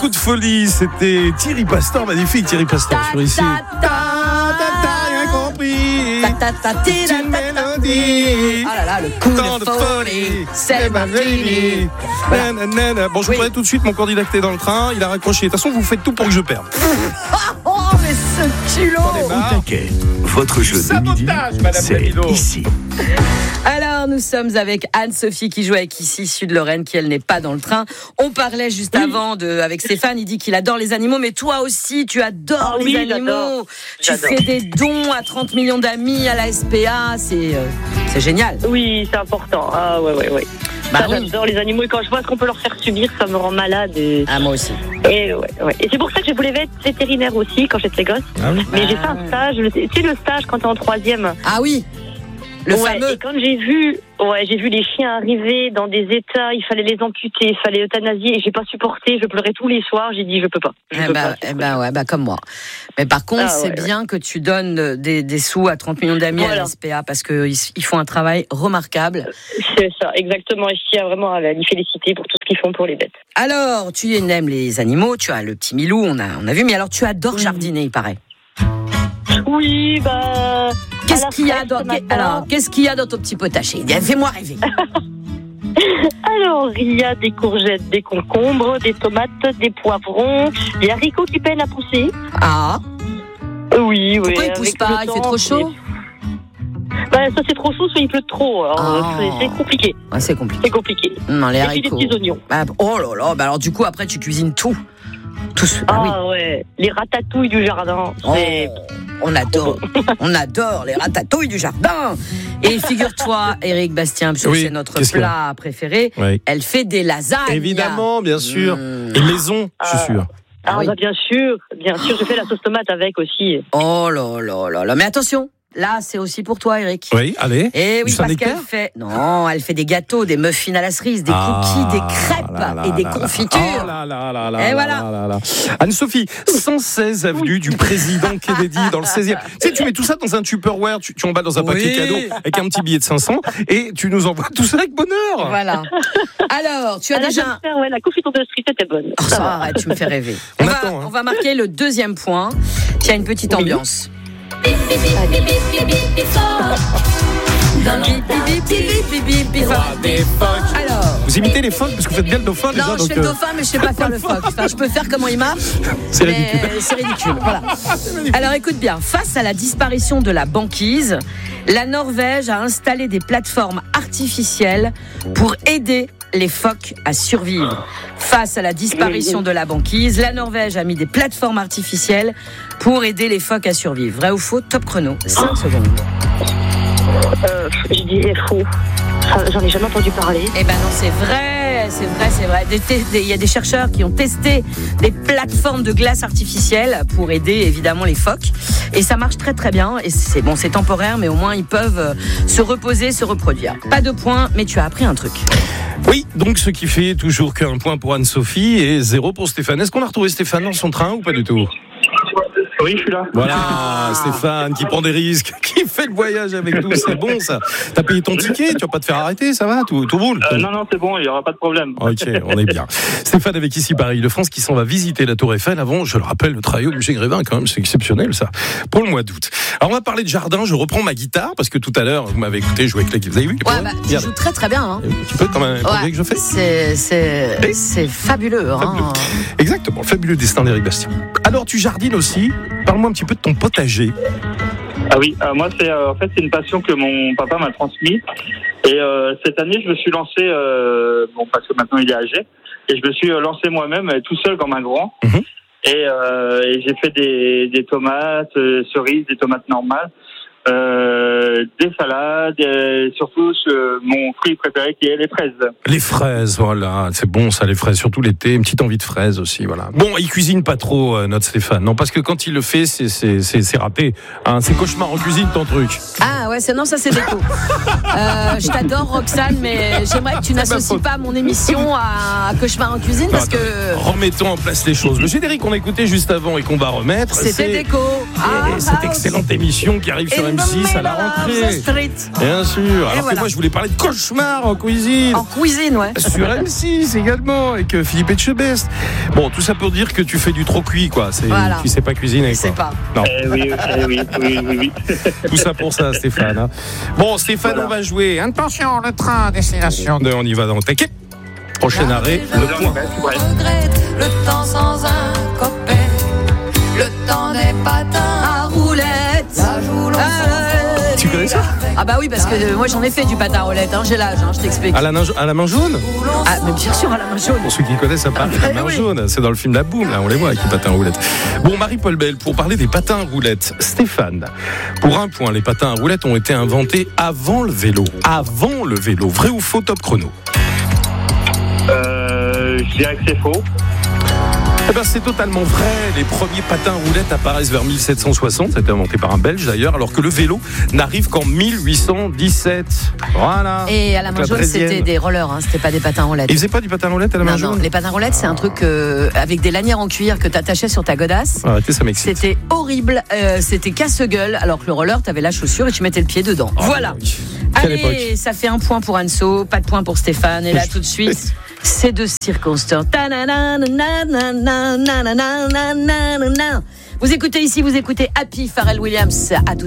Coup de folie, c'était Thierry Pastor, magnifique Thierry Pastor sur ici. Rien compris. C'est une mélodie. Ah là là, le coup de folie, c'est Martini. Bon, je vous prends tout de suite mon candidat qui est dans le train. Il a raccroché. De toute façon, vous faites tout pour que je perde. Oh, mais ce culot. Au taquet, votre jeu de midi, c'est ici. Alors, nous sommes avec Anne-Sophie qui joue avec ici Sud-Lorraine, qui elle n'est pas dans le train. On parlait juste avant avec Stéphane, il dit qu'il adore les animaux, mais toi aussi, tu adores les animaux. Tu fais des dons à 30 millions d'amis à la SPA, c'est génial. Oui, c'est important. Ah ouais. J'adore les animaux et quand je vois ce qu'on peut leur faire subir, ça me rend malade. Ah, moi aussi. Et c'est pour ça que je voulais être vétérinaire aussi quand j'étais gosse. Ah oui. Mais j'ai fait un stage, tu sais le stage quand t'es en 3e. Ah oui. Le fameux. Et quand j'ai vu les chiens arriver dans des états, il fallait les amputer, il fallait euthanasier, et j'ai pas supporté, je pleurais tous les soirs, j'ai dit je peux pas. Comme moi. Mais par contre, c'est bien que tu donnes des sous à 30 millions d'amis à la SPA parce qu'ils font un travail remarquable. C'est ça, exactement. Et il y a vraiment à les féliciter pour tout ce qu'ils font pour les bêtes. Alors, tu aimes les animaux, tu as le petit Milou, on a vu, mais alors tu adores jardiner, il paraît. Oui, Qu'est-ce qu'il y a dans ton petit potager ? Fais-moi rêver. Alors, il y a des courgettes, des concombres, des tomates, des poivrons, des haricots qui peinent à pousser. Ah. Oui. Pourquoi ils ne poussent pas ? Il fait trop chaud ? Ça c'est trop chaud, soit il pleut trop. Alors, c'est compliqué. Ah, c'est compliqué. Non, les haricots. Et puis des petits oignons. Oh là là, alors du coup après tu cuisines tout. Ouais, les ratatouilles du jardin. On adore les ratatouilles du jardin. Et figure-toi, Éric Bastien, parce que c'est notre plat préféré, elle fait des lasagnes. Évidemment, bien sûr. Et maison, je suis sûr. Bien sûr, je fais la sauce tomate avec aussi. Oh là, mais attention. Là, c'est aussi pour toi, Eric. Oui, allez. Et oui, parce qu'elle fait des gâteaux, des muffins à la cerise, des cookies, des crêpes et des confitures. Et voilà. Anne-Sophie, 116 avenue du président Kennedy dans le 16e. Tu sais, tu mets tout ça dans un Tupperware, tu emballes dans un papier cadeau avec un petit billet de 500 et tu nous envoies tout ça avec bonheur. Voilà. Alors, tu as déjà... la confiture de street était bonne. Arrête, tu me fais rêver. On va marquer le deuxième point. Il y a une petite ambiance. Alors, vous imitez les phoques parce que vous faites bien le dauphin déjà. Non, je fais le dauphin, mais je sais pas faire le phoque. Enfin, je peux faire comment il marche. C'est ridicule. Voilà. Alors, écoute bien. Face à la disparition de la banquise, la Norvège a installé des plateformes artificielles pour aider les phoques à survivre. Face à la disparition de la banquise, la Norvège a mis des plateformes artificielles pour aider les phoques à survivre. Vrai ou faux ? Top chrono, 5 secondes. Je dis faux. J'en ai jamais entendu parler. Eh ben non, c'est vrai. Il y a des chercheurs qui ont testé des plateformes de glace artificielles pour aider évidemment les phoques. Et ça marche très très bien. Et c'est temporaire, mais au moins ils peuvent se reposer, se reproduire. Pas de points, mais tu as appris un truc. Oui, donc ce qui fait toujours qu'un point pour Anne-Sophie et 0 pour Stéphane. Est-ce qu'on a retrouvé Stéphane dans son train ou pas du tout ? Oui, je suis là. Voilà, Stéphane qui prend des risques, qui fait le voyage avec nous, c'est bon ça. T'as payé ton ticket, tu vas pas te faire arrêter, ça va, tout roule. Non, c'est bon, il y aura pas de problème. Ok, on est bien. Stéphane avec ici Paris-Île-de-France qui s'en va visiter la Tour Eiffel avant, je le rappelle, le trio Musée Grévin, quand même, c'est exceptionnel ça, pour le mois d'août. Alors on va parler de jardin, je reprends ma guitare, parce que tout à l'heure, vous m'avez écouté jouer avec l'équipe. Vous avez vu ? Tu joues très très bien. Hein. Tu peux quand même que je fais ? C'est fabuleux. Hein. Exactement, le fabuleux destin d'Éric Bastien. Alors tu jardines aussi, parle-moi un petit peu de ton potager. Ah oui, moi c'est une passion que mon papa m'a transmise. Et cette année, je me suis lancé, parce que maintenant il est âgé, et je me suis lancé moi-même tout seul comme un grand. Et j'ai fait des tomates cerises, des tomates normales, des salades, et surtout mon fruit préféré qui est les fraises. Les fraises, voilà, c'est bon ça, les fraises, surtout l'été, une petite envie de fraises aussi, voilà. Bon, il cuisine pas trop notre Stéphane, non, parce que quand il le fait, c'est raté, hein, c'est cauchemar en cuisine ton truc. Ah ouais, ça c'est déco. Je t'adore Roxane, mais j'aimerais que tu n'associes pas mon émission à cauchemar en cuisine parce que... Remettons en place les choses. Le générique qu'on a écouté juste avant et qu'on va remettre, c'était déco. Cette excellente émission qui arrive sur M6 à la rentrée. Bien sûr. Alors que moi, je voulais parler de cauchemar en cuisine. En cuisine, ouais. Sur M6 également, avec Philippe Etchebest. Bon, tout ça pour dire que tu fais du trop cuit, quoi. Voilà. Tu sais pas cuisiner, Je sais quoi. pas. Non. Oui. Tout ça pour ça, Stéphane. Hein. Bon, Stéphane, on va jouer. Attention, le train à destination de. On y va dans le taquet. Prochain arrêt, le point. Regrette le temps sans un copain, le temps des patins À roulette. la joue l'on s'en Tu connais ça? Ah bah oui, parce que moi j'en ai fait du patin à roulette, j'ai l'âge, je t'explique. À la main jaune? Ah, mais bien sûr, à la main jaune. Pour ceux qui connaissent, ça parle de la main oui. jaune. C'est dans le film La Boum, là, on les voit avec les patins à roulettes. Bon, Marie-Paul Belle, pour parler des patins à roulettes, Stéphane, pour un point, les patins à roulettes ont été inventés avant le vélo. Avant le vélo. Vrai ou faux, top chrono? Je dirais que c'est faux. Eh ben, c'est totalement vrai. Les premiers patins à roulettes apparaissent vers 1760. Ça a été inventé par un Belge d'ailleurs, alors que le vélo n'arrive qu'en 1817. Voilà. Et à la main La jaune, 13e. c'était des rollers, c'était pas des patins à roulette. Ils faisaient pas du patin à roulettes à la main Non, jaune? les patins à roulette, c'est un truc avec des lanières en cuir que t'attachais sur ta godasse. Arrêtez, ça m'excite. C'était horrible, c'était casse-gueule, alors que le roller, t'avais la chaussure et tu mettais le pied dedans. Voilà. oui. Quelle Allez, époque. ça fait un point pour Anso, pas de point pour Stéphane. Et là, tout de suite, c'est de circonstances. Vous écoutez ici, vous écoutez Happy Pharrell Williams. À tout